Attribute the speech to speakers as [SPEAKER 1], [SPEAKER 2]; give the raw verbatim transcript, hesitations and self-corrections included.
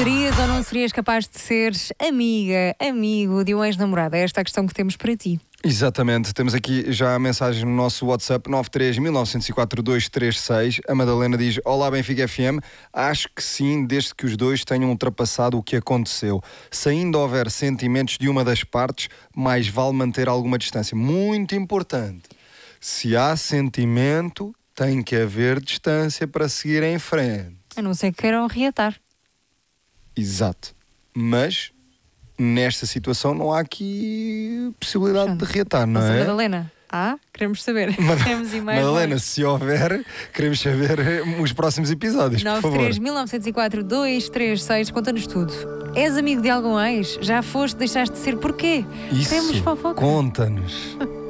[SPEAKER 1] Serias ou não serias capaz de seres amiga, amigo de um ex-namorado? É esta a questão que temos para ti.
[SPEAKER 2] Exatamente, temos aqui já a mensagem no nosso WhatsApp nove três um nove zero quatro dois três seis. A Madalena diz: Olá Benfica F M, acho que sim, desde que os dois tenham ultrapassado o que aconteceu. Se ainda houver sentimentos de uma das partes, mais vale manter alguma distância. Muito importante. Se há sentimento, tem que haver distância para seguir em frente.
[SPEAKER 1] A não ser que queiram reatar.
[SPEAKER 2] Exato. Mas nesta situação não há aqui possibilidade
[SPEAKER 1] Pronto.
[SPEAKER 2] de reatar, não
[SPEAKER 1] Mas a
[SPEAKER 2] é?
[SPEAKER 1] Madalena, ah, queremos saber.
[SPEAKER 2] Mad-
[SPEAKER 1] Queremos ir mais
[SPEAKER 2] Madalena,
[SPEAKER 1] longe.
[SPEAKER 2] se houver, queremos saber os próximos episódios, por
[SPEAKER 1] nove
[SPEAKER 2] favor.
[SPEAKER 1] três um nove zero quatro dois três seis, conta-nos tudo. És amigo de algum ex? Já foste, deixaste de ser? Porquê? Queremos
[SPEAKER 2] Isso,
[SPEAKER 1] fofoca.
[SPEAKER 2] conta-nos.